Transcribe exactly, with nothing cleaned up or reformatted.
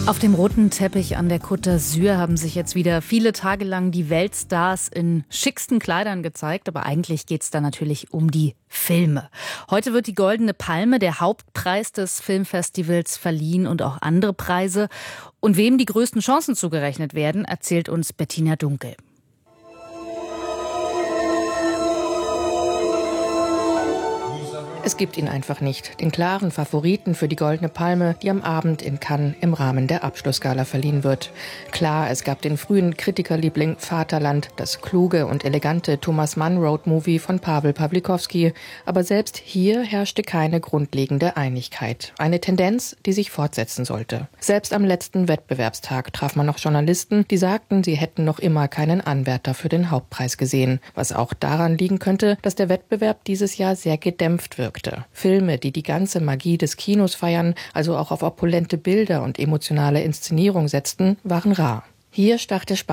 Auf dem roten Teppich an der Côte d'Azur haben sich jetzt wieder viele Tage lang die Weltstars in schicksten Kleidern gezeigt. Aber eigentlich geht es da natürlich um die Filme. Heute wird die Goldene Palme, der Hauptpreis des Filmfestivals, verliehen und auch andere Preise. Und wem die größten Chancen zugerechnet werden, erzählt uns Bettina Dunkel. Es gibt ihn einfach nicht, den klaren Favoriten für die Goldene Palme, die am Abend in Cannes im Rahmen der Abschlussgala verliehen wird. Klar, es gab den frühen Kritikerliebling Vaterland, das kluge und elegante Thomas Mann Roadmovie von Paweł Pawlikowski. Aber selbst hier herrschte keine grundlegende Einigkeit. Eine Tendenz, die sich fortsetzen sollte. Selbst am letzten Wettbewerbstag traf man noch Journalisten, die sagten, sie hätten noch immer keinen Anwärter für den Hauptpreis gesehen. Was auch daran liegen könnte, dass der Wettbewerb dieses Jahr sehr gedämpft wirkt. Filme, die die ganze Magie des Kinos feiern, also auch auf opulente Bilder und emotionale Inszenierung setzten, waren rar. Hier stach der Spaß